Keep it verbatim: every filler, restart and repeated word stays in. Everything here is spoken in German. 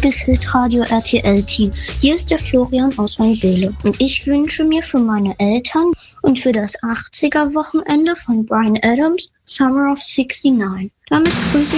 des Hitradio R T L-Team. Hier ist der Florian aus Weinböhle. Und ich wünsche mir für meine Eltern und für das achtziger-Wochenende von Bryan Adams Summer of sixty-nine. Damit grüße